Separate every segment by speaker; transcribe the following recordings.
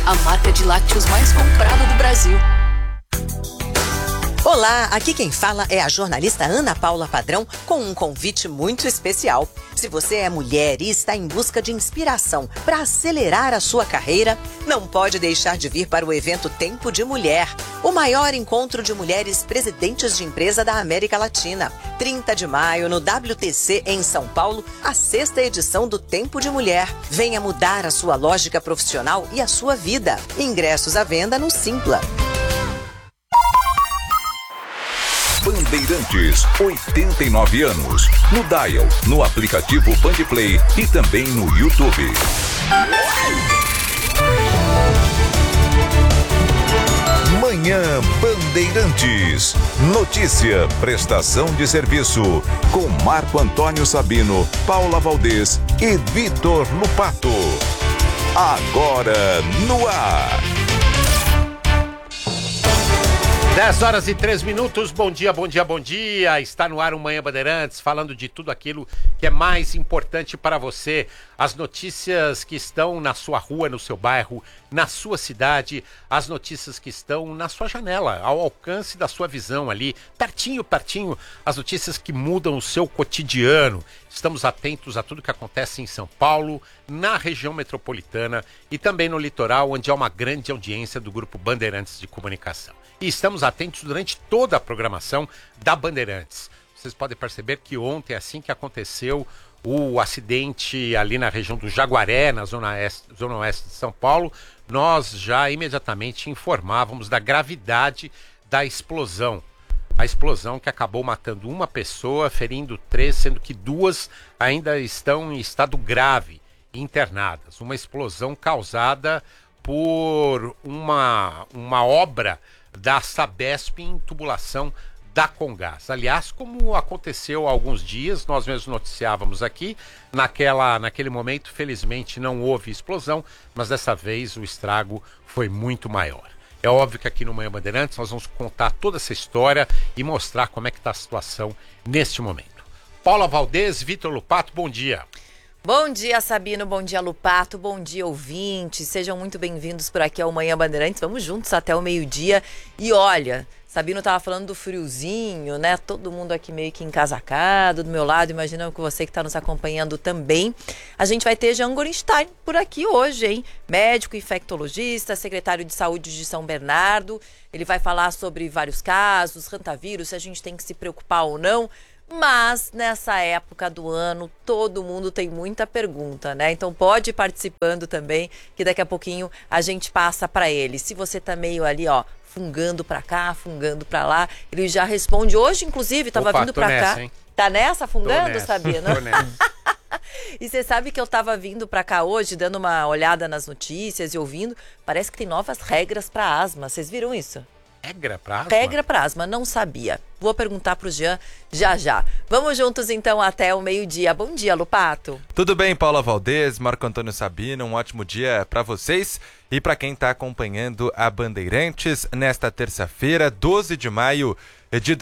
Speaker 1: a marca de lácteos mais comprada do Brasil.
Speaker 2: Olá, aqui quem fala é a jornalista Ana Paula Padrão com um convite muito especial. Se você é mulher e está em busca de inspiração para acelerar a sua carreira, não pode deixar de vir para o evento Tempo de Mulher, o maior encontro de mulheres presidentes de empresa da América Latina. 30 de maio, no WTC em São Paulo, a 6ª edição do Tempo de Mulher. Venha mudar a sua lógica profissional e a sua vida. Ingressos à venda no Simpla.
Speaker 3: Bandeirantes, 89 anos. No Dial, no aplicativo Bandplay e também no YouTube. Manhã Bandeirantes. Notícia, prestação de serviço. Com Marco Antônio Sabino, Paula Valdez e Vitor Lupato. Agora no ar.
Speaker 4: 10h03. Bom dia, bom dia, bom dia. Está no ar o Manhã Bandeirantes, falando de tudo aquilo que é mais importante para você. As notícias que estão na sua rua, no seu bairro, na sua cidade. As notícias que estão na sua janela, ao alcance da sua visão ali, pertinho, pertinho. As notícias que mudam o seu cotidiano. Estamos atentos a tudo que acontece em São Paulo, na região metropolitana e também no litoral, onde há uma grande audiência do Grupo Bandeirantes de Comunicação. E estamos atentos durante toda a programação da Bandeirantes. Vocês podem perceber que ontem, assim que aconteceu o acidente ali na região do Jaguaré, na zona oeste de São Paulo, nós já imediatamente informávamos da gravidade da explosão. A explosão que acabou matando uma pessoa, ferindo 3, sendo que 2 ainda estão em estado grave, internadas. Uma explosão causada por uma obra da Sabesp em tubulação da Comgás. Aliás, como aconteceu há alguns dias, nós mesmos noticiávamos aqui, naquele momento, felizmente, não houve explosão, mas dessa vez o estrago foi muito maior. É óbvio que aqui no Manhã Bandeirantes nós vamos contar toda essa história e mostrar como é que está a situação neste momento. Paula Valdez, Vitor Lupato, bom dia.
Speaker 5: Bom dia, Sabino, bom dia, Lupato, bom dia, ouvintes, sejam muito bem-vindos por aqui ao Manhã Bandeirantes, vamos juntos até o meio-dia e olha, Sabino estava falando do friozinho, né, todo mundo aqui meio que encasacado do meu lado, imagina que você que está nos acompanhando também, a gente vai ter Jean Gorenstein por aqui hoje, hein, médico infectologista, secretário de saúde de São Bernardo, ele vai falar sobre vários casos, rantavírus, se a gente tem que se preocupar ou não. Mas nessa época do ano todo mundo tem muita pergunta, né? Então pode ir participando também, que daqui a pouquinho a gente passa para ele. Se você tá meio ali, ó, fungando para cá, fungando para lá, ele já responde. Hoje, inclusive, tava vindo para cá. Hein? Tá nessa, fungando, Sabino? Tô nessa. E você sabe que eu tava vindo para cá hoje, dando uma olhada nas notícias e ouvindo, parece que tem novas regras para asma. Vocês viram isso?
Speaker 4: Regra para asma?
Speaker 5: Regra para asma, não sabia. Vou perguntar pro Jean já. Vamos juntos então até o meio-dia. Bom dia, Lupato.
Speaker 6: Tudo bem, Paula Valdez, Marco Antônio Sabino, um ótimo dia para vocês e para quem está acompanhando a Bandeirantes nesta terça-feira, 12 de maio de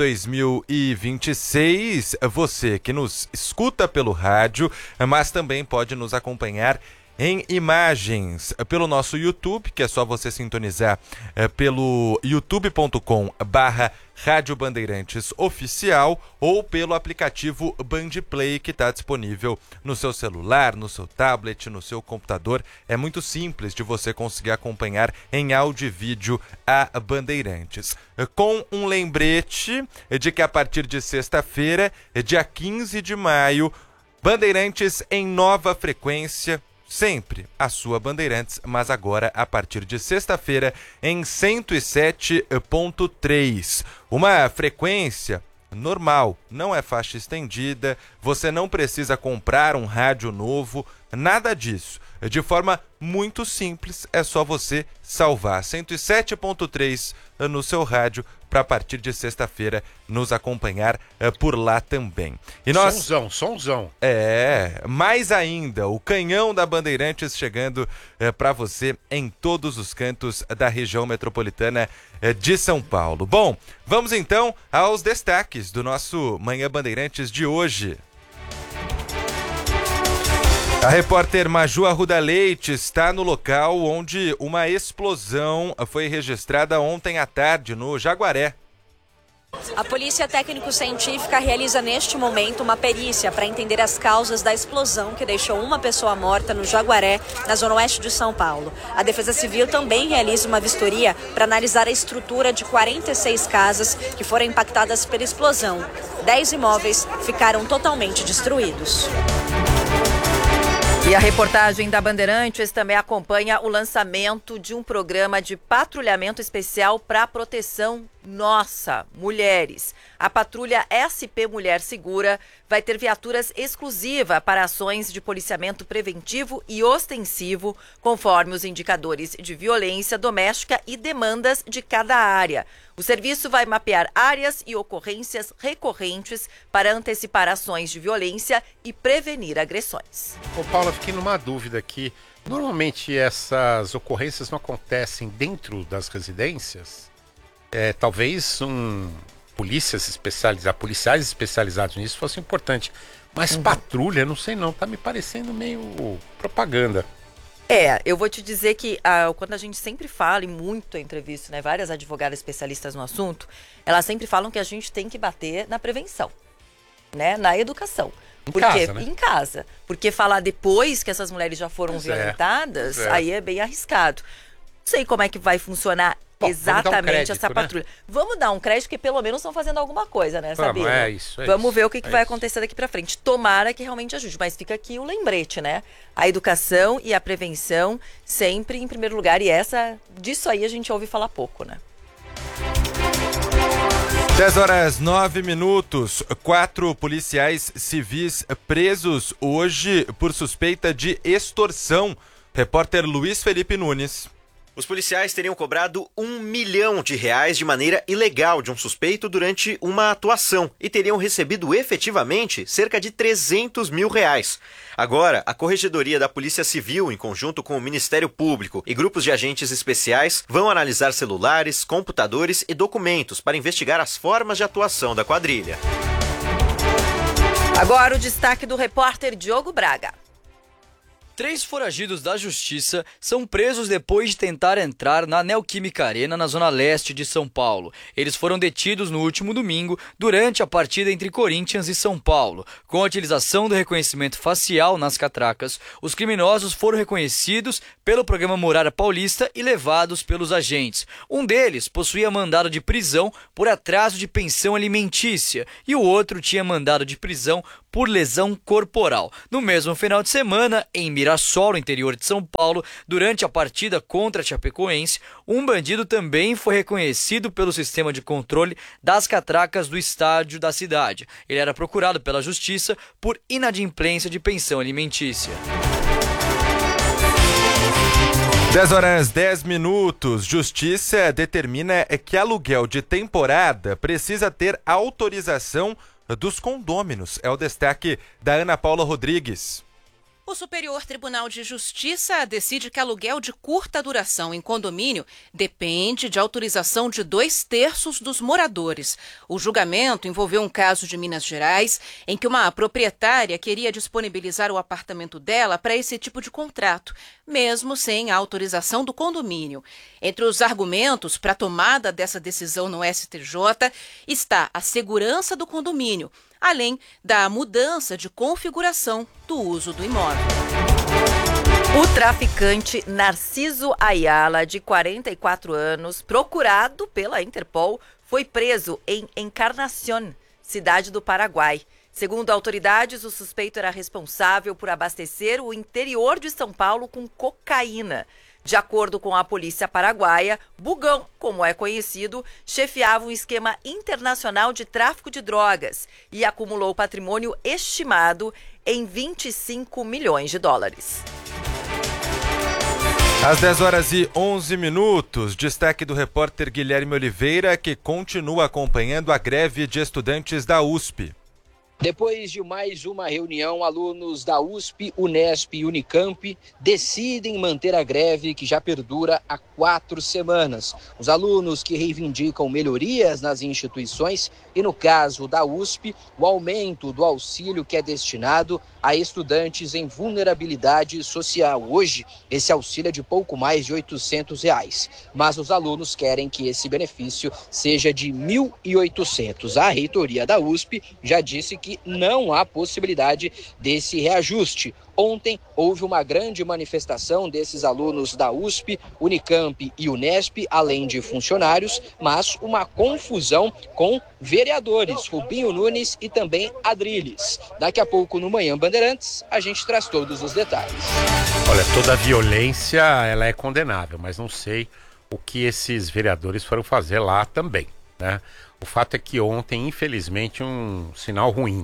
Speaker 6: 2026. Você que nos escuta pelo rádio, mas também pode nos acompanhar em imagens pelo nosso YouTube, que é só você sintonizar pelo youtube.com/Rádio Bandeirantes Oficial ou pelo aplicativo Bandplay, que está disponível no seu celular, no seu tablet, no seu computador. É muito simples de você conseguir acompanhar em áudio e vídeo a Bandeirantes. Com um lembrete de que a partir de sexta-feira, dia 15 de maio, Bandeirantes em nova frequência, sempre a sua Bandeirantes, mas agora a partir de sexta-feira em 107.3. Uma frequência normal, não é faixa estendida, você não precisa comprar um rádio novo, nada disso. De forma muito simples, é só você salvar 107.3 no seu rádio para a partir de sexta-feira nos acompanhar por lá também. E nós...
Speaker 4: Sonzão.
Speaker 6: Mais ainda, o canhão da Bandeirantes chegando para você em todos os cantos da região metropolitana de São Paulo. Bom, vamos então aos destaques do nosso Manhã Bandeirantes de hoje. A repórter Maju Arruda Leite está no local onde uma explosão foi registrada ontem à tarde no Jaguaré.
Speaker 7: A Polícia Técnico-Científica realiza neste momento uma perícia para entender as causas da explosão que deixou uma pessoa morta no Jaguaré, na zona oeste de São Paulo. A Defesa Civil também realiza uma vistoria para analisar a estrutura de 46 casas que foram impactadas pela explosão. 10 imóveis ficaram totalmente destruídos.
Speaker 5: E a reportagem da Bandeirantes também acompanha o lançamento de um programa de patrulhamento especial para a proteção nossa, mulheres. A patrulha SP Mulher Segura vai ter viaturas exclusivas para ações de policiamento preventivo e ostensivo, conforme os indicadores de violência doméstica e demandas de cada área. O serviço vai mapear áreas e ocorrências recorrentes para antecipar ações de violência e prevenir agressões.
Speaker 4: Ô Paula, fiquei numa dúvida aqui. Normalmente essas ocorrências não acontecem dentro das residências? Talvez policiais especializados nisso fosse importante. Mas patrulha, não sei não, tá me parecendo meio propaganda.
Speaker 5: Eu vou te dizer que quando a gente sempre fala, e muito em entrevista, né, várias advogadas especialistas no assunto, elas sempre falam que a gente tem que bater na prevenção, né, na educação. Em casa. Porque falar depois que essas mulheres já foram violentadas, aí é bem arriscado. Não sei como é que vai funcionar exatamente essa patrulha. Né? Vamos dar um crédito que pelo menos estão fazendo alguma coisa, né, Sabino? Vamos ver o que vai acontecer daqui pra frente. Tomara que realmente ajude, mas fica aqui o lembrete, né? A educação e a prevenção sempre em primeiro lugar, e disso aí a gente ouve falar pouco, né?
Speaker 6: 10h09. 4 policiais civis presos hoje por suspeita de extorsão. Repórter Luiz Felipe Nunes.
Speaker 8: Os policiais teriam cobrado R$1 milhão de maneira ilegal de um suspeito durante uma atuação e teriam recebido efetivamente cerca de R$300 mil. Agora, a Corregedoria da Polícia Civil, em conjunto com o Ministério Público e grupos de agentes especiais, vão analisar celulares, computadores e documentos para investigar as formas de atuação da quadrilha.
Speaker 5: Agora o destaque do repórter Diogo Braga.
Speaker 9: 3 foragidos da Justiça são presos depois de tentar entrar na Neoquímica Arena, na zona leste de São Paulo. Eles foram detidos no último domingo, durante a partida entre Corinthians e São Paulo. Com a utilização do reconhecimento facial nas catracas, os criminosos foram reconhecidos pelo programa Muralha Paulista e levados pelos agentes. Um deles possuía mandado de prisão por atraso de pensão alimentícia e o outro tinha mandado de prisão por lesão corporal. No mesmo final de semana, em Mirassol, no interior de São Paulo, durante a partida contra a Chapecoense, um bandido também foi reconhecido pelo sistema de controle das catracas do estádio da cidade. Ele era procurado pela Justiça por inadimplência de pensão alimentícia.
Speaker 6: 10h10. Justiça determina que aluguel de temporada precisa ter autorização dos condôminos. É o destaque da Ana Paula Rodrigues.
Speaker 10: O Superior Tribunal de Justiça decide que aluguel de curta duração em condomínio depende de autorização de 2/3 dos moradores. O julgamento envolveu um caso de Minas Gerais, em que uma proprietária queria disponibilizar o apartamento dela para esse tipo de contrato, mesmo sem a autorização do condomínio. Entre os argumentos para a tomada dessa decisão no STJ está a segurança do condomínio, além da mudança de configuração do uso do imóvel.
Speaker 5: O traficante Narciso Ayala, de 44 anos, procurado pela Interpol, foi preso em Encarnación, cidade do Paraguai. Segundo autoridades, o suspeito era responsável por abastecer o interior de São Paulo com cocaína. De acordo com a polícia paraguaia, Bugão, como é conhecido, chefiava um esquema internacional de tráfico de drogas e acumulou patrimônio estimado em $25 milhões.
Speaker 6: Às 10h11, destaque do repórter Guilherme Oliveira, que continua acompanhando a greve de estudantes da USP.
Speaker 11: Depois de mais uma reunião, alunos da USP, Unesp e Unicamp decidem manter a greve que já perdura há 4 semanas. Os alunos que reivindicam melhorias nas instituições e, no caso da USP, o aumento do auxílio que é destinado a estudantes em vulnerabilidade social. Hoje, esse auxílio é de pouco mais de R$ 800, mas os alunos querem que esse benefício seja de R$ 1.800. A reitoria da USP já disse que não há possibilidade desse reajuste. Ontem houve uma grande manifestação desses alunos da USP, Unicamp e Unesp, além de funcionários, mas uma confusão com vereadores, Rubinho Nunes e também Adrilles. Daqui a pouco no Manhã Bandeirantes a gente traz todos os detalhes.
Speaker 4: Olha, toda violência ela é condenável, mas não sei o que esses vereadores foram fazer lá também, né? O fato é que ontem, infelizmente, um sinal ruim.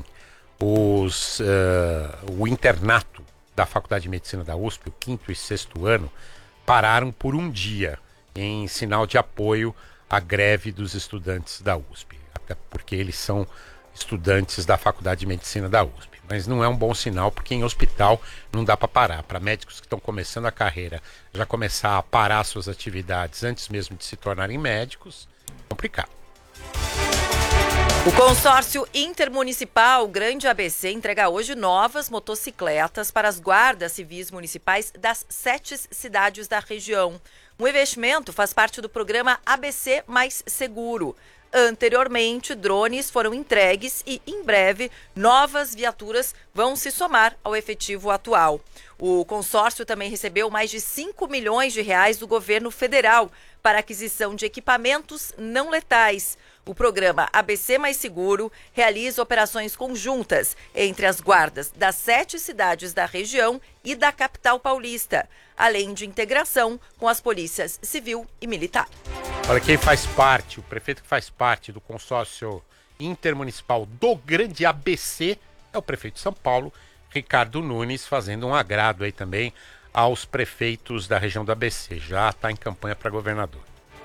Speaker 4: O internato da Faculdade de Medicina da USP, o 5º e 6º ano, pararam por um dia em sinal de apoio à greve dos estudantes da USP, até porque eles são estudantes da Faculdade de Medicina da USP. Mas não é um bom sinal, porque em hospital não dá para parar. Para médicos que estão começando a carreira, já começar a parar suas atividades antes mesmo de se tornarem médicos, é complicado.
Speaker 5: O consórcio intermunicipal Grande ABC entrega hoje novas motocicletas para as guardas civis municipais das 7 cidades da região. O investimento faz parte do programa ABC Mais Seguro. Anteriormente, drones foram entregues e, em breve, novas viaturas vão se somar ao efetivo atual. O consórcio também recebeu mais de R$ 5 milhões do governo federal para aquisição de equipamentos não letais. O programa ABC Mais Seguro realiza operações conjuntas entre as guardas das 7 cidades da região e da capital paulista, além de integração com as polícias civil e militar.
Speaker 4: Olha, quem faz parte, o prefeito que faz parte do consórcio intermunicipal do Grande ABC é o prefeito de São Paulo, Ricardo Nunes, fazendo um agrado aí também aos prefeitos da região do ABC. Já está em campanha para governador.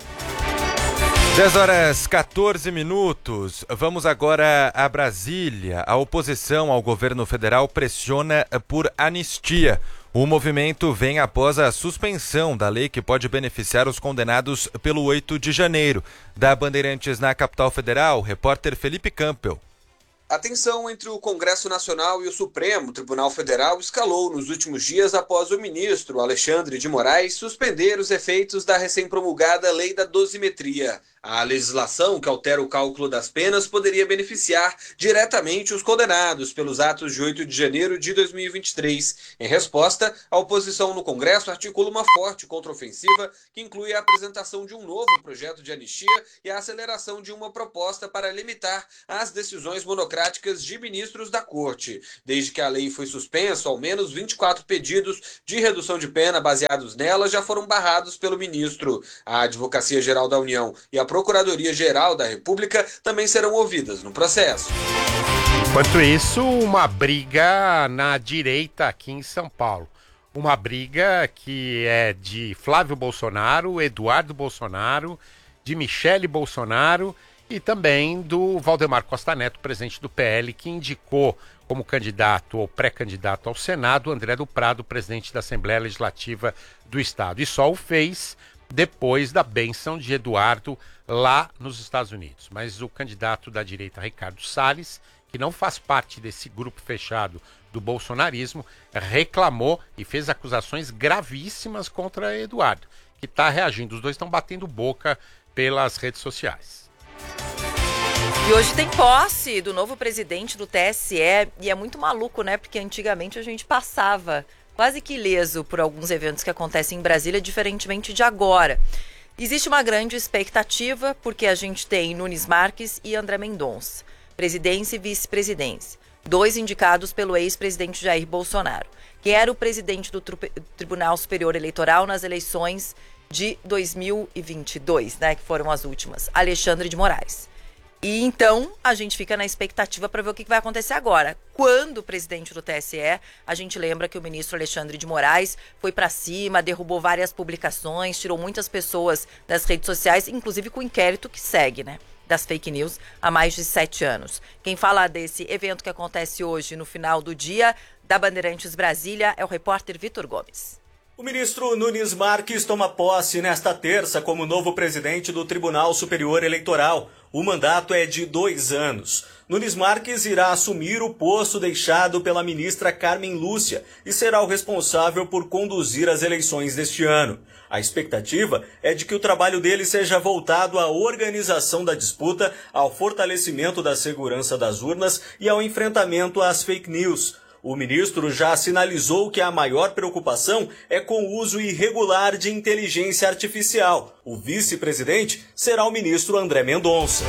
Speaker 6: 10h14. Vamos agora a Brasília. A oposição ao governo federal pressiona por anistia. O movimento vem após a suspensão da lei que pode beneficiar os condenados pelo 8 de janeiro. Da Bandeirantes na capital federal, repórter Felipe Campbell.
Speaker 12: A tensão entre o Congresso Nacional e o Supremo Tribunal Federal escalou nos últimos dias após o ministro Alexandre de Moraes suspender os efeitos da recém-promulgada Lei da Dosimetria. A legislação que altera o cálculo das penas poderia beneficiar diretamente os condenados pelos atos de 8 de janeiro de 2023. Em resposta, a oposição no Congresso articula uma forte contraofensiva que inclui a apresentação de um novo projeto de anistia e a aceleração de uma proposta para limitar as decisões monocráticas de ministros da Corte. Desde que a lei foi suspensa, ao menos 24 pedidos de redução de pena baseados nela já foram barrados pelo ministro. A Advocacia Geral da União e a Procuradoria-Geral da República também serão ouvidas no processo.
Speaker 4: Enquanto isso, uma briga na direita aqui em São Paulo. Uma briga que é de Flávio Bolsonaro, Eduardo Bolsonaro, de Michele Bolsonaro e também do Valdemar Costa Neto, presidente do PL, que indicou como candidato ou pré-candidato ao Senado André do Prado, presidente da Assembleia Legislativa do Estado. E só o fez depois da bênção de Eduardo lá nos Estados Unidos. Mas o candidato da direita, Ricardo Salles, que não faz parte desse grupo fechado do bolsonarismo, reclamou e fez acusações gravíssimas contra Eduardo, que está reagindo. Os dois estão batendo boca pelas redes sociais.
Speaker 5: E hoje tem posse do novo presidente do TSE e é muito maluco, né? Porque antigamente a gente passava quase que ileso por alguns eventos que acontecem em Brasília, diferentemente de agora. Existe uma grande expectativa porque a gente tem Nunes Marques e André Mendonça, presidência e vice-presidência, 2 indicados pelo ex-presidente Jair Bolsonaro, que era o presidente do Tribunal Superior Eleitoral nas eleições de 2022, né, que foram as últimas, Alexandre de Moraes. E então a gente fica na expectativa para ver o que vai acontecer agora. Quando o presidente do TSE, a gente lembra que o ministro Alexandre de Moraes foi para cima, derrubou várias publicações, tirou muitas pessoas das redes sociais, inclusive com o inquérito que segue, né, das fake news há mais de 7 anos. Quem fala desse evento que acontece hoje no final do dia da Bandeirantes Brasília é o repórter Vitor Gomes.
Speaker 13: O ministro Nunes Marques toma posse nesta terça como novo presidente do Tribunal Superior Eleitoral. O mandato é de 2 anos. Nunes Marques irá assumir o posto deixado pela ministra Carmen Lúcia e será o responsável por conduzir as eleições deste ano. A expectativa é de que o trabalho dele seja voltado à organização da disputa, ao fortalecimento da segurança das urnas e ao enfrentamento às fake news. O ministro já sinalizou que a maior preocupação é com o uso irregular de inteligência artificial. O vice-presidente será o ministro André Mendonça.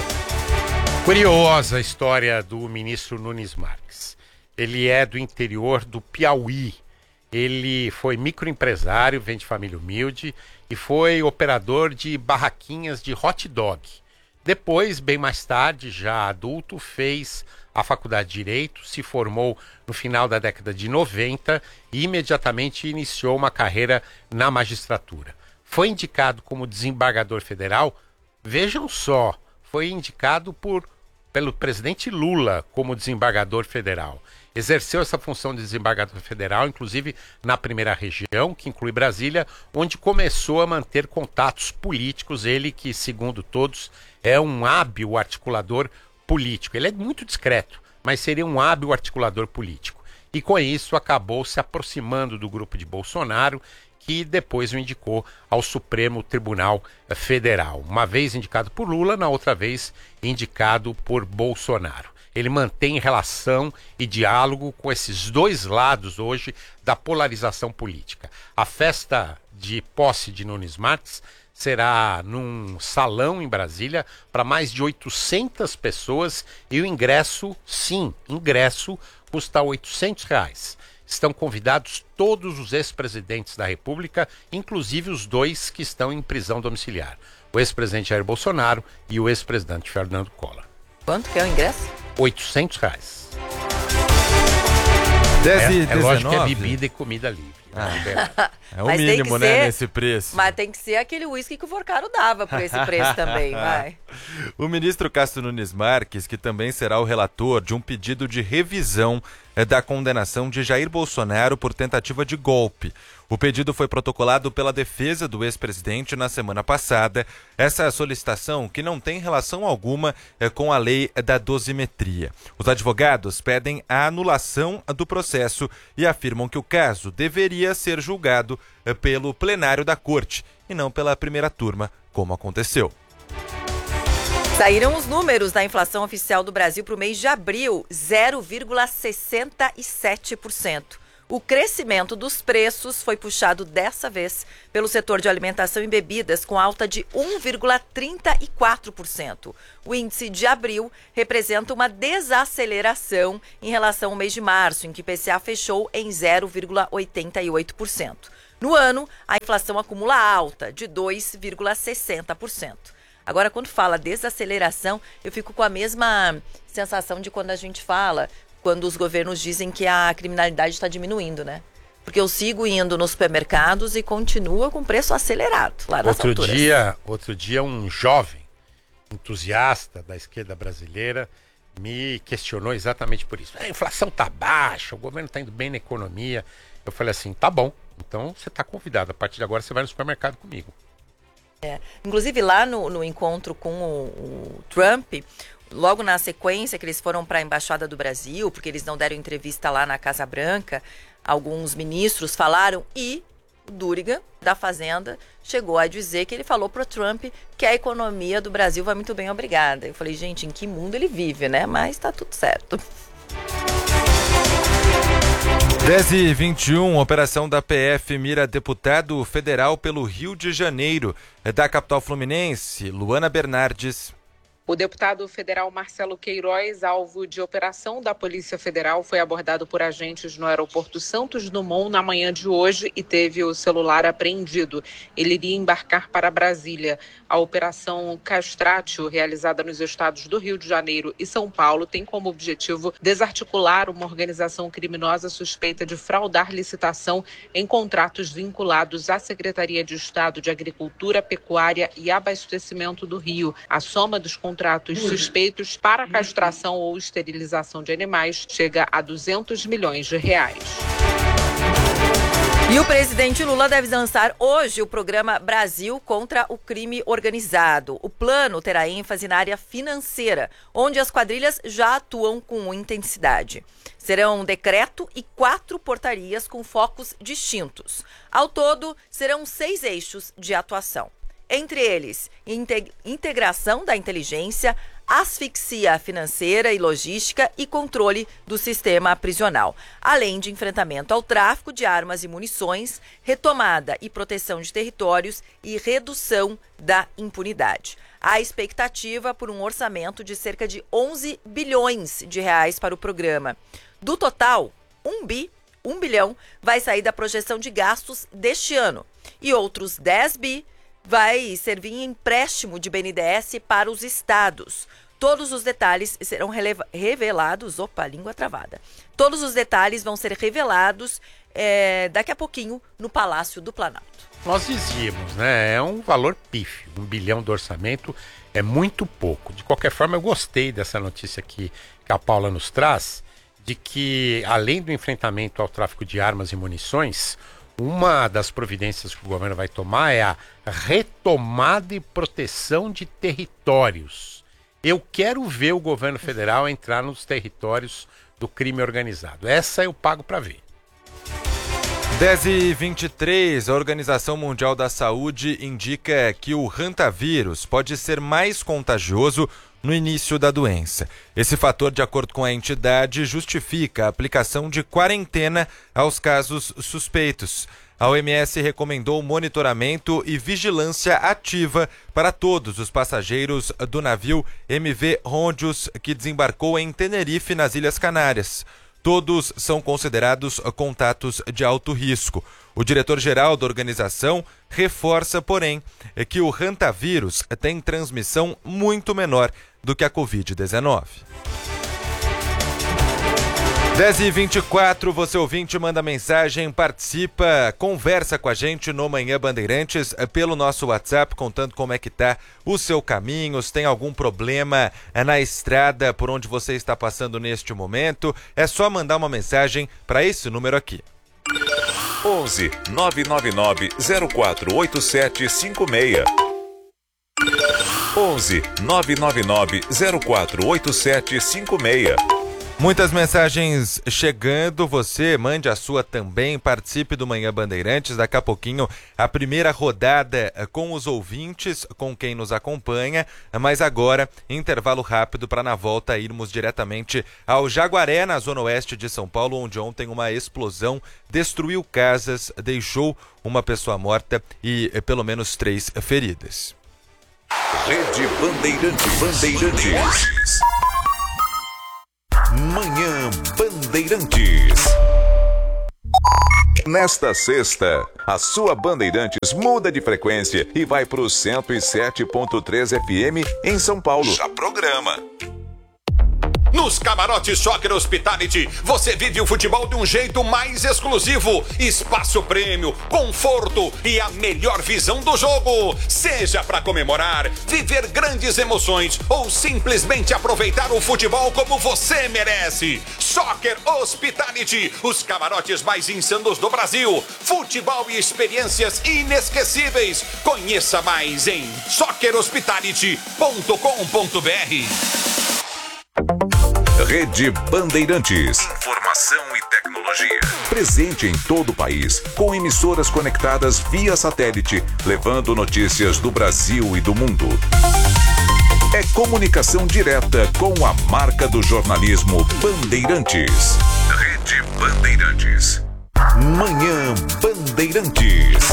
Speaker 4: Curiosa a história do ministro Nunes Marques. Ele é do interior do Piauí. Ele foi microempresário, vem de família humilde e foi operador de barraquinhas de hot dog. Depois, bem mais tarde, já adulto, fez a faculdade de Direito, se formou no final da década de 90 e imediatamente iniciou uma carreira na magistratura. Foi indicado como desembargador federal, vejam só, foi indicado pelo presidente Lula como desembargador federal. Exerceu essa função de desembargador federal, inclusive na primeira região, que inclui Brasília, onde começou a manter contatos políticos, ele que, segundo todos, é um hábil articulador político. Ele é muito discreto, mas seria um hábil articulador político. E com isso acabou se aproximando do grupo de Bolsonaro, que depois o indicou ao Supremo Tribunal Federal. Uma vez indicado por Lula, na outra vez indicado por Bolsonaro. Ele mantém relação e diálogo com esses dois lados hoje da polarização política. A festa de posse de Nunes Marques será num salão em Brasília para mais de 800 pessoas e o ingresso, custa R$800. Estão convidados todos os ex-presidentes da República, inclusive os 2 que estão em prisão domiciliar. O ex-presidente Jair Bolsonaro e o ex-presidente Fernando Collor.
Speaker 5: Quanto que é o ingresso?
Speaker 4: R$800.
Speaker 6: 10
Speaker 4: é lógico que é bebida e comida livre.
Speaker 6: É o mínimo, né, nesse preço.
Speaker 5: Mas tem que ser aquele uísque que o Forcaro dava por esse preço também, vai.
Speaker 6: O ministro Cássio Nunes Marques, que também será o relator de um pedido de revisão da condenação de Jair Bolsonaro por tentativa de golpe. O pedido foi protocolado pela defesa do ex-presidente na semana passada. Essa solicitação que não tem relação alguma com a lei da dosimetria. Os advogados pedem a anulação do processo e afirmam que o caso deveria ser julgado pelo plenário da corte e não pela primeira turma, como aconteceu.
Speaker 5: Saíram os números da inflação oficial do Brasil para o mês de abril, 0,67%. O crescimento dos preços foi puxado dessa vez pelo setor de alimentação e bebidas, com alta de 1,34%. O índice de abril representa uma desaceleração em relação ao mês de março, em que o IPCA fechou em 0,88%. No ano, a inflação acumula alta de 2,60%. Agora, quando fala desaceleração, eu fico com a mesma sensação de quando a gente fala, quando os governos dizem que a criminalidade está diminuindo, né? Porque eu sigo indo nos supermercados e continua com preço acelerado lá nas alturas.
Speaker 4: Outro dia, um jovem entusiasta da esquerda brasileira me questionou exatamente por isso. A inflação tá baixa, o governo tá indo bem na economia. Eu falei assim, tá bom, então você tá convidado. A partir de agora você vai no supermercado comigo.
Speaker 5: Inclusive lá no encontro com o Trump, logo na sequência que eles foram para a Embaixada do Brasil, porque eles não deram entrevista lá na Casa Branca, alguns ministros falaram e o Duriga, da Fazenda, chegou a dizer que ele falou para o Trump que a economia do Brasil vai muito bem, obrigada. Eu falei, gente, em que mundo ele vive, né? Mas tá tudo certo.
Speaker 6: 10h21, operação da PF mira deputado federal pelo Rio de Janeiro. Da capital fluminense, Luana Bernardes.
Speaker 14: O deputado federal Marcelo Queiroz, alvo de operação da Polícia Federal, foi abordado por agentes no aeroporto Santos Dumont na manhã de hoje e teve o celular apreendido. Ele iria embarcar para Brasília. A operação Castratio, realizada nos estados do Rio de Janeiro e São Paulo, tem como objetivo desarticular uma organização criminosa suspeita de fraudar licitação em contratos vinculados à Secretaria de Estado de Agricultura, Pecuária e Abastecimento do Rio. A soma dos contratos contratos suspeitos para castração ou esterilização de animais chega a R$200 milhões.
Speaker 5: E o presidente Lula deve lançar hoje o programa Brasil contra o Crime Organizado. O plano terá ênfase na área financeira, onde as quadrilhas já atuam com intensidade. Serão um decreto e 4 portarias com focos distintos. Ao todo, serão 6 eixos de atuação. Entre eles, integração da inteligência, asfixia financeira e logística e controle do sistema prisional, além de enfrentamento ao tráfico de armas e munições, retomada e proteção de territórios e redução da impunidade. Há expectativa por um orçamento de cerca de 11 bilhões de reais para o programa. Do total, 1 bilhão vai sair da projeção de gastos deste ano e outros 10 bi vai servir em empréstimo de BNDES para os estados. Todos os detalhes serão revelados... Opa, língua travada. Todos os detalhes vão ser revelados daqui a pouquinho no Palácio do Planalto.
Speaker 4: Nós dizíamos, né? É um valor pífio. 1 bilhão do orçamento é muito pouco. De qualquer forma, eu gostei dessa notícia que a Paula nos traz, de que, além do enfrentamento ao tráfico de armas e munições, uma das providências que o governo vai tomar é a retomada e proteção de territórios. Eu quero ver o governo federal entrar nos territórios do crime organizado. Essa eu pago para ver.
Speaker 6: 10h23, a Organização Mundial da Saúde indica que o hantavírus pode ser mais contagioso no início da doença. Esse fator, de acordo com a entidade, justifica a aplicação de quarentena aos casos suspeitos. A OMS recomendou monitoramento e vigilância ativa para todos os passageiros do navio MV Rondius, que desembarcou em Tenerife, nas Ilhas Canárias. Todos são considerados contatos de alto risco. O diretor-geral da organização reforça, porém, que o hantavírus tem transmissão muito menor do que a Covid-19. 10h24, você ouvinte manda mensagem, participa, conversa com a gente no Manhã Bandeirantes pelo nosso WhatsApp, contando como é que tá o seu caminho, se tem algum problema na estrada por onde você está passando neste momento. É só mandar uma mensagem para esse número aqui.
Speaker 3: 11 999 048756. 11 999 048756.
Speaker 6: Muitas mensagens chegando, você mande a sua também, participe do Manhã Bandeirantes. Daqui a pouquinho a primeira rodada com os ouvintes, com quem nos acompanha, mas agora intervalo rápido para na volta irmos diretamente ao Jaguaré, na zona oeste de São Paulo, onde ontem uma explosão destruiu casas, deixou uma pessoa morta e pelo menos 3 feridas.
Speaker 3: Rede Bandeirantes. Manhã Bandeirantes. Nesta sexta, a sua Bandeirantes muda de frequência e vai para o 107.3 FM em São Paulo. Já programa.
Speaker 15: Nos camarotes Soccer Hospitality, você vive o futebol de um jeito mais exclusivo. Espaço prêmio, conforto e a melhor visão do jogo. Seja para comemorar, viver grandes emoções ou simplesmente aproveitar o futebol como você merece. Soccer Hospitality, os camarotes mais insanos do Brasil. Futebol e experiências inesquecíveis. Conheça mais em soccerhospitality.com.br.
Speaker 3: Rede Bandeirantes. Informação e tecnologia. Presente em todo o país, com emissoras conectadas via satélite, levando notícias do Brasil e do mundo. É comunicação direta com a marca do jornalismo Bandeirantes. Rede Bandeirantes. Manhã Bandeirantes.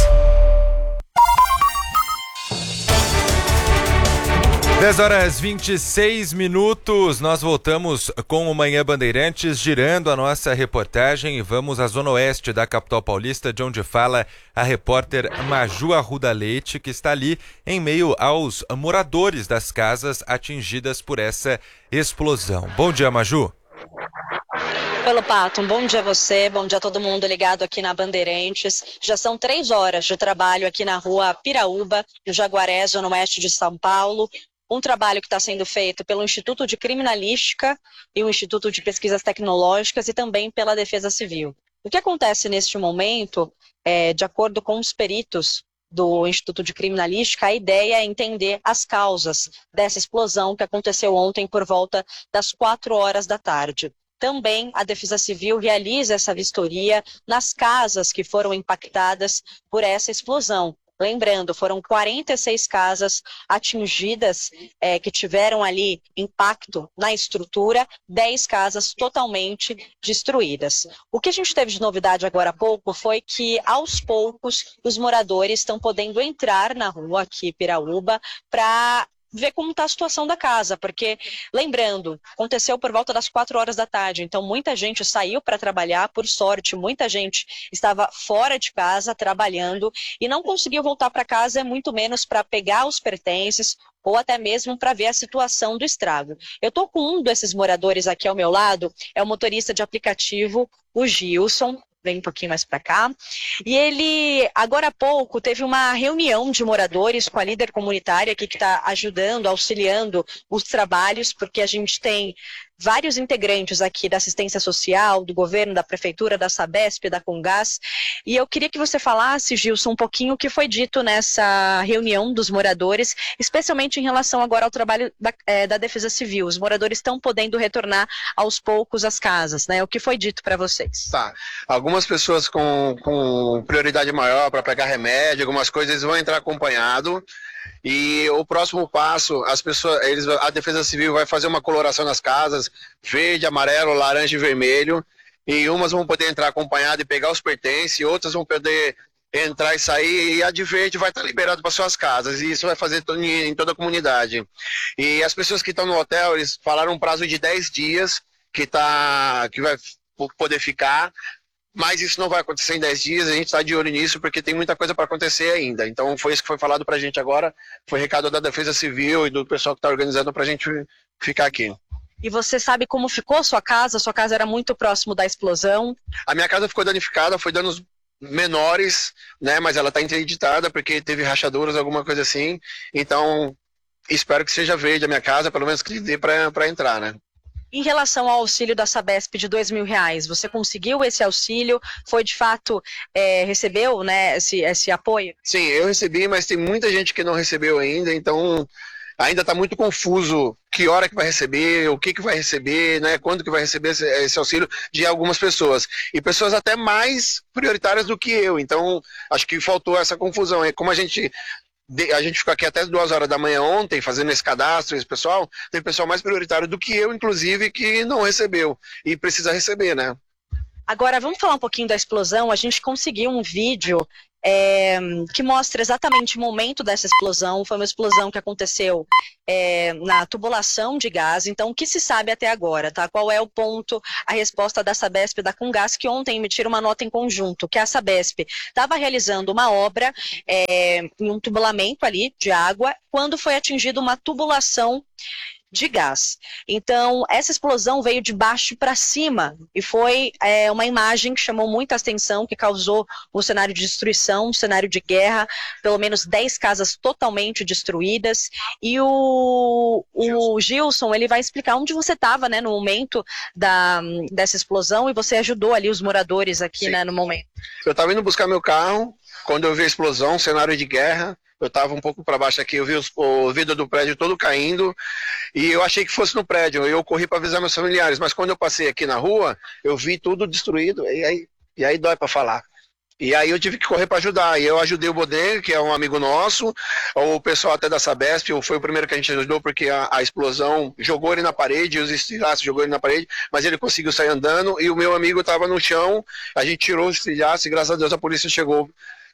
Speaker 6: 10h26, nós voltamos com o Manhã Bandeirantes, girando a nossa reportagem e vamos à zona oeste da capital paulista, de onde fala a repórter Maju Arruda Leite, que está ali em meio aos moradores das casas atingidas por essa explosão. Bom dia, Maju.
Speaker 16: Pelo Pato, um bom dia a você, bom dia a todo mundo ligado aqui na Bandeirantes. Já são 3 horas de trabalho aqui na rua Piraúba, no Jaguaré, zona oeste de São Paulo. um trabalho que está sendo feito pelo Instituto de Criminalística e o Instituto de Pesquisas Tecnológicas e também pela Defesa Civil. O que acontece neste momento, de acordo com os peritos do Instituto de Criminalística, a ideia é entender as causas dessa explosão que aconteceu ontem por volta das 4 horas da tarde. Também a Defesa Civil realiza essa vistoria nas casas que foram impactadas por essa explosão. Lembrando, foram 46 casas atingidas, que tiveram ali impacto na estrutura, 10 casas totalmente destruídas. O que a gente teve de novidade agora há pouco foi que, aos poucos, os moradores estão podendo entrar na rua aqui, Piraúba, para ver como está a situação da casa, porque, lembrando, aconteceu por volta das 4 horas da tarde, então muita gente saiu para trabalhar, por sorte, muita gente estava fora de casa trabalhando e não conseguiu voltar para casa, muito menos para pegar os pertences ou até mesmo para ver a situação do estrago. Eu estou com um desses moradores aqui ao meu lado, é o motorista de aplicativo, o Gilson. Vem um pouquinho mais para cá, e ele, agora há pouco, teve uma reunião de moradores com a líder comunitária aqui que está ajudando, auxiliando os trabalhos, porque a gente tem vários integrantes aqui da assistência social, do governo, da prefeitura, da Sabesp, da Comgás, e eu queria que você falasse, Gilson, um pouquinho o que foi dito nessa reunião dos moradores, especialmente em relação agora ao trabalho da Defesa Civil. Os moradores estão podendo retornar aos poucos às casas, né? O que foi dito para vocês?
Speaker 17: Tá. Algumas pessoas com prioridade maior para pegar remédio, algumas coisas, eles vão entrar acompanhado. E o próximo passo, a Defesa Civil vai fazer uma coloração nas casas, verde, amarelo, laranja e vermelho, e umas vão poder entrar acompanhado e pegar os pertences, outras vão poder entrar e sair, e a de verde vai estar liberado para suas casas, e isso vai fazer em toda a comunidade. E as pessoas que estão no hotel, eles falaram um prazo de 10 dias que vai poder ficar. Mas isso não vai acontecer em 10 dias, a gente está de olho nisso porque tem muita coisa para acontecer ainda. Então foi isso que foi falado para a gente agora, foi recado da Defesa Civil e do pessoal que está organizando para a gente ficar aqui.
Speaker 16: E você sabe como ficou a sua casa? Sua casa era muito próximo da explosão?
Speaker 17: A minha casa ficou danificada, foi danos menores, né? Mas ela está interditada porque teve rachaduras, alguma coisa assim. Então espero que seja verde a minha casa, pelo menos que dê para entrar, né?
Speaker 16: Em relação ao auxílio da Sabesp de R$2.000, você conseguiu esse auxílio? Foi de fato, recebeu, né, esse apoio?
Speaker 17: Sim, eu recebi, mas tem muita gente que não recebeu ainda, então ainda está muito confuso que hora que vai receber, o que vai receber, né, quando que vai receber esse auxílio de algumas pessoas. E pessoas até mais prioritárias do que eu, então acho que faltou essa confusão. E como a gente ficou aqui até 2 horas da manhã ontem, fazendo esse cadastro, esse pessoal, tem pessoal mais prioritário do que eu, inclusive, que não recebeu e precisa receber, né?
Speaker 16: Agora, vamos falar um pouquinho da explosão. A gente conseguiu um vídeo que mostra exatamente o momento dessa explosão. Foi uma explosão que aconteceu na tubulação de gás. Então, o que se sabe até agora, tá? Qual é o ponto, a resposta da Sabesp e da Comgás, que ontem emitiram uma nota em conjunto, que a Sabesp estava realizando uma obra em um tubulamento ali de água, quando foi atingida uma tubulação de gás. Então, essa explosão veio de baixo para cima e foi uma imagem que chamou muita atenção, que causou um cenário de destruição, um cenário de guerra, pelo menos 10 casas totalmente destruídas. E o Gilson, ele vai explicar onde você estava, né, no momento dessa explosão, e você ajudou ali os moradores aqui, né, no momento.
Speaker 17: Eu estava indo buscar meu carro, quando eu vi a explosão, cenário de guerra. Eu estava um pouco para baixo aqui, eu vi o vidro do prédio todo caindo e eu achei que fosse no prédio. Eu corri para avisar meus familiares, mas quando eu passei aqui na rua, eu vi tudo destruído e aí dói para falar. E aí eu tive que correr para ajudar. E eu ajudei o Bodega, que é um amigo nosso, o pessoal até da Sabesp, foi o primeiro que a gente ajudou porque a explosão jogou ele na parede, os estilhaços jogou ele na parede, mas ele conseguiu sair andando e o meu amigo estava no chão, a gente tirou os estilhaços e graças a Deus a polícia chegou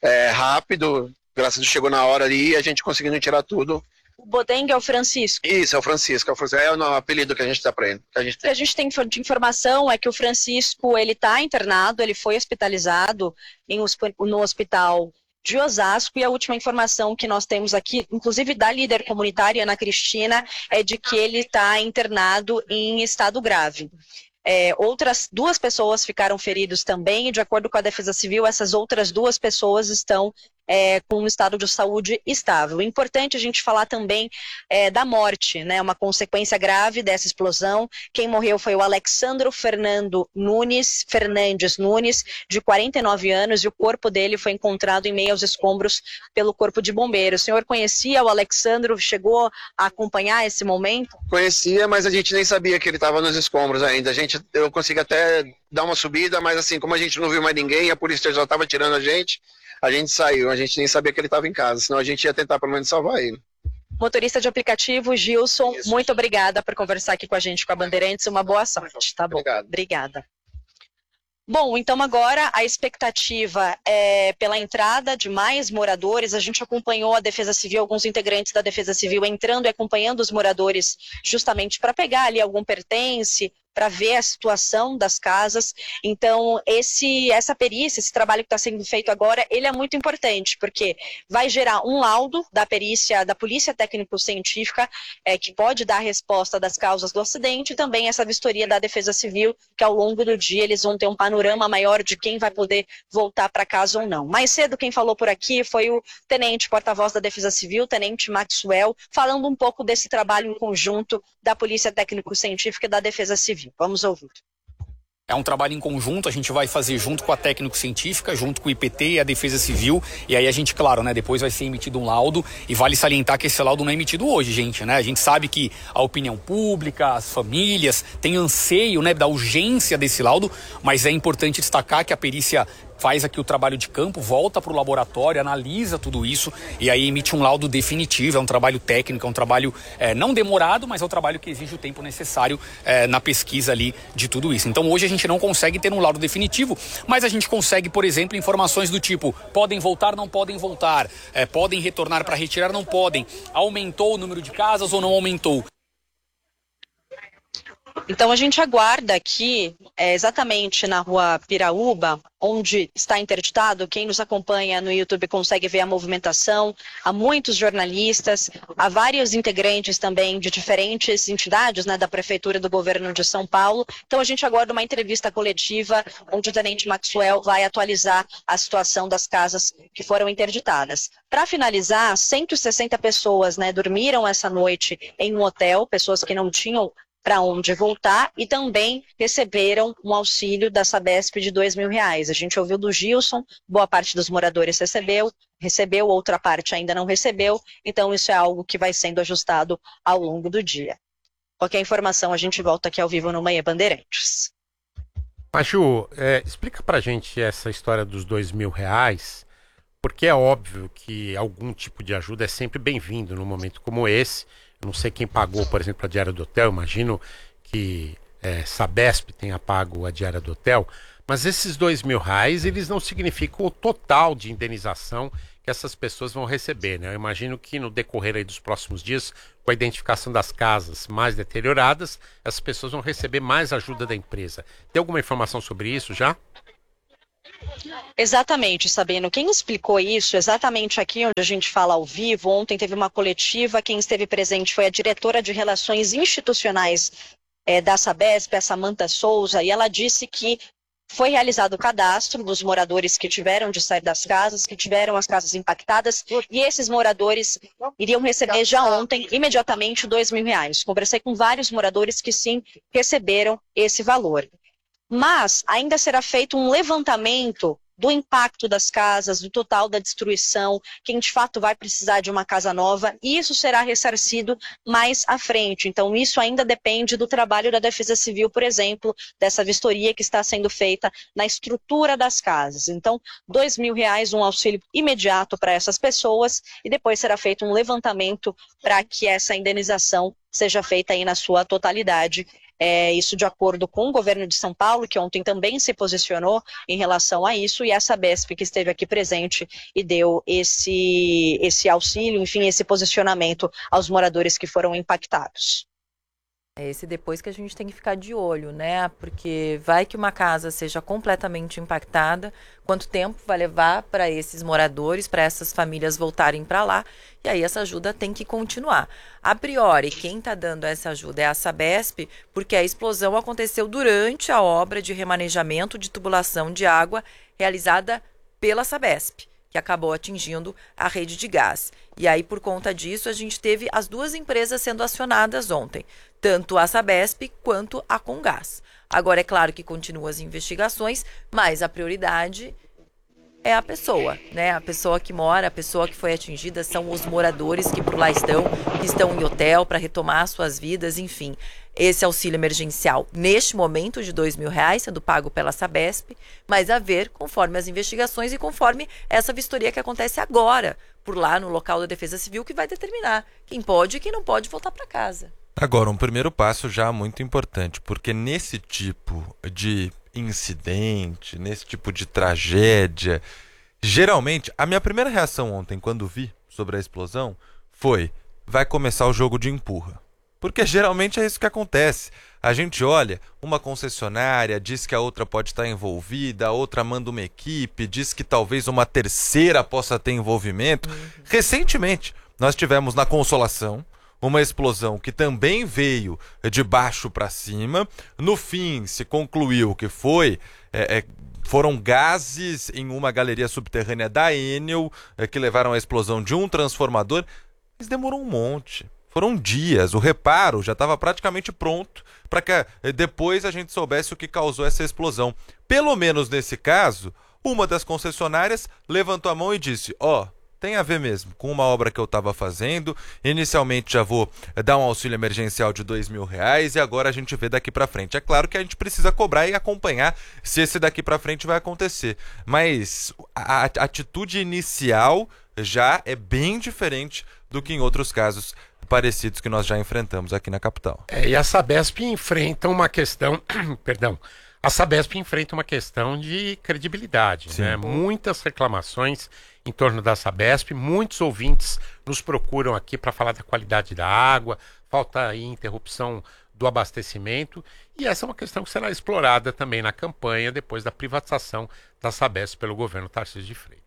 Speaker 17: rápido. Graças a Deus chegou na hora ali e a gente conseguindo tirar tudo.
Speaker 16: O Bodengue é o Francisco?
Speaker 17: Isso, é o Francisco. É o apelido que a gente dá para ele.
Speaker 16: O que a gente tem de informação é que o Francisco, ele está internado, ele foi hospitalizado no hospital de Osasco, e a última informação que nós temos aqui, inclusive da líder comunitária, Ana Cristina, é de que ele está internado em estado grave. Outras 2 pessoas ficaram feridas também, e de acordo com a Defesa Civil, essas outras 2 pessoas estão com um estado de saúde estável. Importante a gente falar também da morte, né? Uma consequência grave dessa explosão. Quem morreu foi o Alexandro Fernandes Nunes, de 49 anos, e o corpo dele foi encontrado em meio aos escombros pelo Corpo de Bombeiros. O senhor conhecia o Alexandro? Chegou a acompanhar esse momento?
Speaker 17: Conhecia, mas a gente nem sabia que ele estava nos escombros ainda. Eu consegui até dar uma subida, mas assim, como a gente não viu mais ninguém, a polícia já estava tirando a gente saiu, a gente nem sabia que ele estava em casa, senão a gente ia tentar pelo menos salvar ele.
Speaker 16: Motorista de aplicativo, Gilson, muito obrigada por conversar aqui com a gente, com a Bandeirantes, uma boa sorte, tá bom? Obrigada. Bom, então agora a expectativa é pela entrada de mais moradores. A gente acompanhou a Defesa Civil, alguns integrantes da Defesa Civil entrando e acompanhando os moradores justamente para pegar ali algum pertence, para ver a situação das casas. Então, essa perícia, esse trabalho que está sendo feito agora, ele é muito importante, porque vai gerar um laudo da perícia, da Polícia Técnico-Científica, que pode dar a resposta das causas do acidente, e também essa vistoria da Defesa Civil, que ao longo do dia eles vão ter um panorama maior de quem vai poder voltar para casa ou não. Mais cedo, quem falou por aqui foi o tenente porta-voz da Defesa Civil, tenente Maxwell, falando um pouco desse trabalho em conjunto da Polícia Técnico-Científica e da Defesa Civil. Vamos ouvir.
Speaker 18: É um trabalho em conjunto, a gente vai fazer junto com a técnico-científica, junto com o IPT e a Defesa Civil, e aí a gente, claro, né, depois vai ser emitido um laudo, e vale salientar que esse laudo não é emitido hoje, gente, né? A gente sabe que a opinião pública, as famílias, têm anseio, né, da urgência desse laudo, mas é importante destacar que a perícia faz aqui o trabalho de campo, volta para o laboratório, analisa tudo isso e aí emite um laudo definitivo. É um trabalho técnico, é um trabalho não demorado, mas é um trabalho que exige o tempo necessário na pesquisa ali de tudo isso. Então hoje a gente não consegue ter um laudo definitivo, mas a gente consegue, por exemplo, informações do tipo: podem voltar, não podem voltar, podem retornar para retirar, não podem, aumentou o número de casas ou não aumentou.
Speaker 16: Então a gente aguarda aqui, exatamente na rua Piraúba, onde está interditado. Quem nos acompanha no YouTube consegue ver a movimentação. Há muitos jornalistas, há vários integrantes também de diferentes entidades, né, da Prefeitura e do Governo de São Paulo. Então a gente aguarda uma entrevista coletiva onde o tenente Maxwell vai atualizar a situação das casas que foram interditadas. Para finalizar, 160 pessoas, né, dormiram essa noite em um hotel, pessoas que não tinham para onde voltar, e também receberam um auxílio da Sabesp de R$2.000. A gente ouviu do Gilson, boa parte dos moradores recebeu, outra parte ainda não recebeu, então isso é algo que vai sendo ajustado ao longo do dia. Qualquer informação, a gente volta aqui ao vivo no Manhã Bandeirantes.
Speaker 4: Maju, explica pra gente essa história dos R$2.000, porque é óbvio que algum tipo de ajuda é sempre bem-vindo num momento como esse. Não sei quem pagou, por exemplo, a diária do hotel. Imagino que Sabesp tenha pago a diária do hotel. Mas esses R$2.000, eles não significam o total de indenização que essas pessoas vão receber, né? Eu imagino que no decorrer aí dos próximos dias, com a identificação das casas mais deterioradas, essas pessoas vão receber mais ajuda da empresa. Tem alguma informação sobre isso já?
Speaker 16: Exatamente, Sabino. Quem explicou isso exatamente aqui onde a gente fala ao vivo, ontem teve uma coletiva, quem esteve presente foi a diretora de Relações Institucionais da Sabesp, a Samantha Souza, e ela disse que foi realizado o cadastro dos moradores que tiveram de sair das casas, que tiveram as casas impactadas, e esses moradores iriam receber já ontem, imediatamente, R$2.000. Conversei com vários moradores que sim receberam esse valor. Mas ainda será feito um levantamento do impacto das casas, do total da destruição, quem de fato vai precisar de uma casa nova, e isso será ressarcido mais à frente. Então isso ainda depende do trabalho da Defesa Civil, por exemplo, dessa vistoria que está sendo feita na estrutura das casas. Então, R$2.000, um auxílio imediato para essas pessoas, e depois será feito um levantamento para que essa indenização seja feita aí na sua totalidade. Isso de acordo com o governo de São Paulo, que ontem também se posicionou em relação a isso, e a Sabesp, que esteve aqui presente e deu esse auxílio, enfim, esse posicionamento aos moradores que foram impactados.
Speaker 5: É esse depois que a gente tem que ficar de olho, né? Porque vai que uma casa seja completamente impactada, quanto tempo vai levar para esses moradores, para essas famílias voltarem para lá, e aí essa ajuda tem que continuar. A priori, quem está dando essa ajuda é a Sabesp, porque a explosão aconteceu durante a obra de remanejamento de tubulação de água realizada pela Sabesp. que acabou atingindo a rede de gás. E aí, por conta disso, a gente teve as duas empresas sendo acionadas ontem, tanto a Sabesp quanto a Comgás. Agora, é claro que continuam as investigações, mas a prioridade é a pessoa, né? A pessoa que mora, a pessoa que foi atingida, são os moradores que por lá estão, que estão em hotel para retomar suas vidas, enfim. Esse auxílio emergencial, neste momento, de R$2.000, sendo pago pela Sabesp, mas a ver conforme as investigações e conforme essa vistoria que acontece agora, por lá no local da Defesa Civil, que vai determinar quem pode e quem não pode voltar para casa.
Speaker 6: Agora, um primeiro passo já muito importante, porque nesse tipo de incidente, nesse tipo de tragédia, geralmente, a minha primeira reação ontem, quando vi sobre a explosão, foi: vai começar o jogo de empurra. Porque geralmente é isso que acontece. A gente olha, uma concessionária diz que a outra pode estar envolvida, a outra manda uma equipe, diz que talvez uma terceira possa ter envolvimento. Recentemente, nós tivemos na Consolação uma explosão que também veio de baixo para cima. No fim, se concluiu que foram gases em uma galeria subterrânea da Enel que levaram à explosão de um transformador. Mas demorou um monte. Foram dias, o reparo já estava praticamente pronto para que depois a gente soubesse o que causou essa explosão. Pelo menos nesse caso, uma das concessionárias levantou a mão e disse: tem a ver mesmo com uma obra que eu estava fazendo. Inicialmente já vou dar um auxílio emergencial de R$2.000 e agora a gente vê daqui para frente. É claro que a gente precisa cobrar e acompanhar se esse daqui para frente vai acontecer. Mas a atitude inicial já é bem diferente do que em outros casos parecidos que nós já enfrentamos aqui na capital.
Speaker 4: E a Sabesp enfrenta uma questão, a Sabesp enfrenta uma questão de credibilidade, né? Muitas reclamações em torno da Sabesp, muitos ouvintes nos procuram aqui para falar da qualidade da água, falta aí interrupção do abastecimento, e essa é uma questão que será explorada também na campanha depois da privatização da Sabesp pelo governo Tarcísio de Freitas.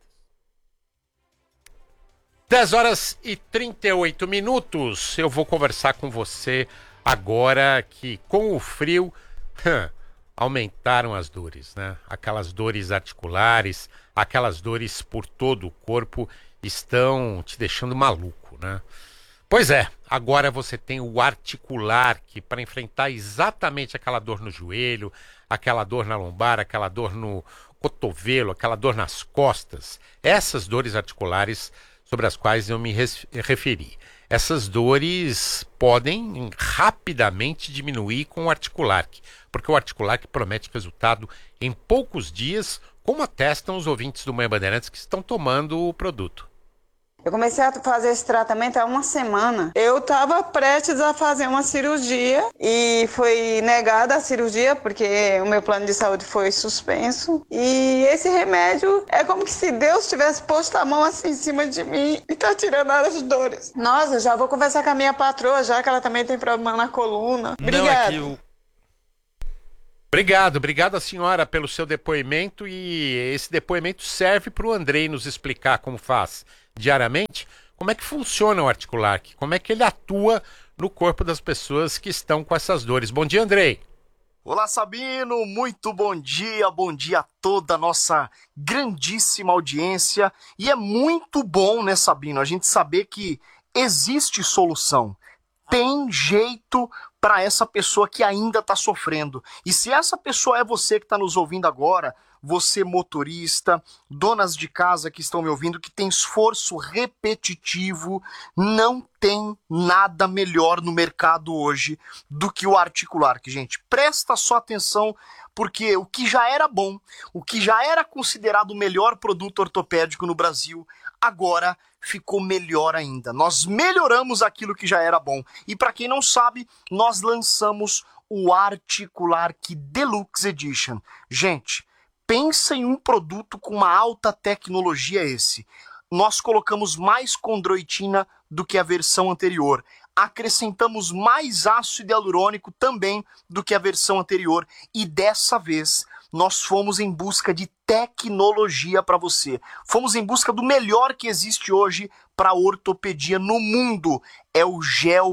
Speaker 4: 10h38. Eu vou conversar com você agora que com o frio aumentaram as dores, né? Aquelas dores articulares, aquelas dores por todo o corpo estão te deixando maluco, né? Pois é, agora você tem o Articular, que para enfrentar exatamente aquela dor no joelho, aquela dor na lombar, aquela dor no cotovelo, aquela dor nas costas, essas dores articulares sobre as quais eu me referi. Essas dores podem rapidamente diminuir com o Articular, porque o Articular promete resultado em poucos dias, como atestam os ouvintes do Manhã Bandeirantes que estão tomando o produto.
Speaker 19: Eu comecei a fazer esse tratamento há uma semana. Eu estava prestes a fazer uma cirurgia e foi negada a cirurgia porque o meu plano de saúde foi suspenso. E esse remédio é como que se Deus tivesse posto a mão assim em cima de mim e tá tirando as dores. Nossa, já vou conversar com a minha patroa, já que ela também tem problema na coluna. Obrigada.
Speaker 4: Obrigado a senhora pelo seu depoimento, e esse depoimento serve para o Andrei nos explicar como faz diariamente, como é que funciona o Articular, como é que ele atua no corpo das pessoas que estão com essas dores. Bom dia, Andrei.
Speaker 20: Olá, Sabino, muito bom dia a toda a nossa grandíssima audiência. E é muito bom, né, Sabino, a gente saber que existe solução, tem jeito para essa pessoa que ainda está sofrendo. E se essa pessoa é você que está nos ouvindo agora, você motorista, donas de casa que estão me ouvindo, que tem esforço repetitivo, não tem nada melhor no mercado hoje do que o Articular. Que, gente, presta só atenção, porque o que já era bom, o que já era considerado o melhor produto ortopédico no Brasil, agora ficou melhor ainda. Nós melhoramos aquilo que já era bom. E para quem não sabe, nós lançamos o Articular Deluxe Edition. Gente, pensa em um produto com uma alta tecnologia esse. Nós colocamos mais condroitina do que a versão anterior. Acrescentamos mais ácido hialurônico também do que a versão anterior. E dessa vez nós fomos em busca de tecnologia para você. Fomos em busca do melhor que existe hoje para ortopedia no mundo. É o gel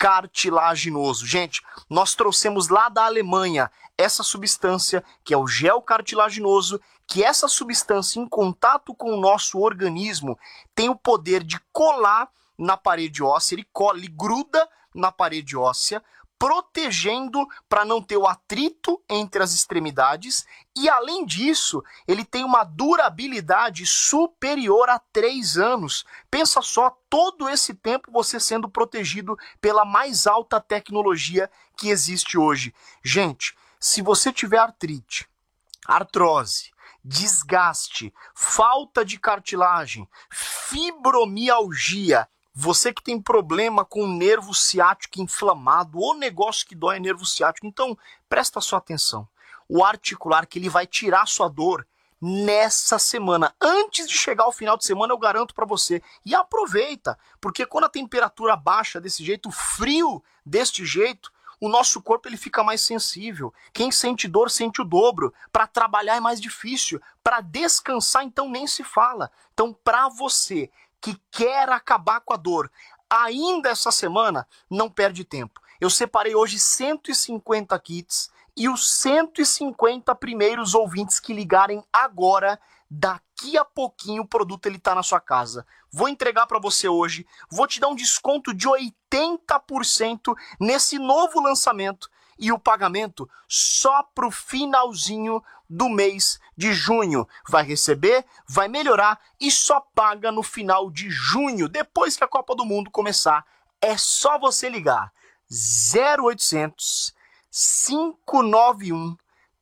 Speaker 20: cartilaginoso. Gente, nós trouxemos lá da Alemanha essa substância, que é o gel cartilaginoso, que essa substância em contato com o nosso organismo tem o poder de colar na parede óssea, ele cola, ele gruda na parede óssea, protegendo para não ter o atrito entre as extremidades, e além disso, ele tem uma durabilidade superior a 3 anos. Pensa só, todo esse tempo você sendo protegido pela mais alta tecnologia que existe hoje. Gente, se você tiver artrite, artrose, desgaste, falta de cartilagem, fibromialgia, você que tem problema com o nervo ciático inflamado ou negócio que dói é nervo ciático, então presta sua atenção. O articular, que ele vai tirar sua dor nessa semana. Antes de chegar ao final de semana, eu garanto para você. E aproveita, porque quando a temperatura baixa desse jeito, o frio deste jeito, o nosso corpo ele fica mais sensível. Quem sente dor sente o dobro. Para trabalhar é mais difícil. Para descansar, então, nem se fala. Então, para você que quer acabar com a dor ainda essa semana, não perde tempo. Eu separei hoje 150 kits e os 150 primeiros ouvintes que ligarem agora, daqui a pouquinho o produto ele tá na sua casa. Vou entregar para você hoje, vou te dar um desconto de 80% nesse novo lançamento e o pagamento só pro finalzinho do mês de junho. Vai receber, vai melhorar e só paga no final de junho, depois que a Copa do Mundo começar. É só você ligar 0800 591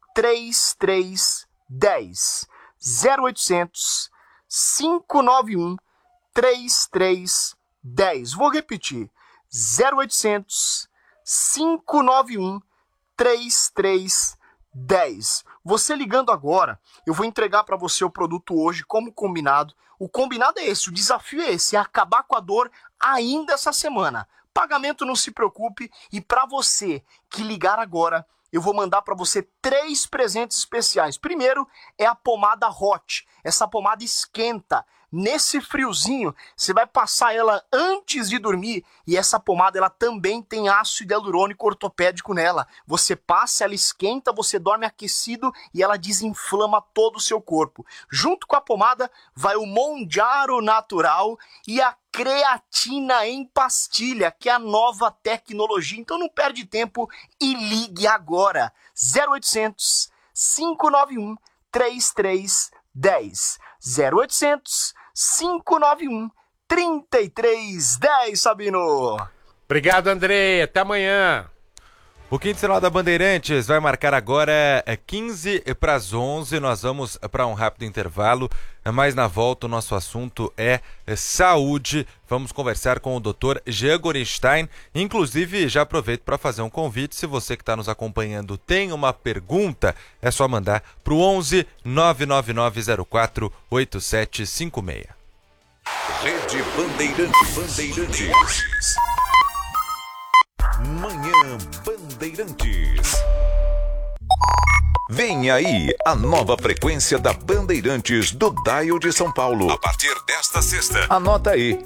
Speaker 20: 3310. 0800 591 3310. Vou repetir. 0800 591 3310. Você ligando agora, eu vou entregar para você o produto hoje como combinado. O combinado é esse, o desafio é esse, é acabar com a dor ainda essa semana. Pagamento não se preocupe, e para você que ligar agora, eu vou mandar para você 3 presentes especiais. Primeiro é a pomada Hot. Essa pomada esquenta. Nesse friozinho, você vai passar ela antes de dormir, e essa pomada ela também tem ácido hialurônico ortopédico nela. Você passa, ela esquenta, você dorme aquecido e ela desinflama todo o seu corpo. Junto com a pomada vai o Monjaro Natural e a creatina em pastilha, que é a nova tecnologia. Então não perde tempo e ligue agora. 0800 591 3310. 0800 591 3310, Sabino.
Speaker 4: Obrigado, Andrei. Até amanhã.
Speaker 6: O Quinzenal da Bandeirantes vai marcar agora 15 para as 11. Nós vamos para um rápido intervalo, mas na volta o nosso assunto é saúde. Vamos conversar com o Dr. Jean Gorenstein. Inclusive, já aproveito para fazer um convite. Se você que está nos acompanhando tem uma pergunta, é só mandar para o 11 99904 8756.
Speaker 3: Rede Bandeirantes. Manhã Bandeirantes. Vem aí a nova frequência da Bandeirantes do Dial de São Paulo. A partir desta sexta. Anota aí,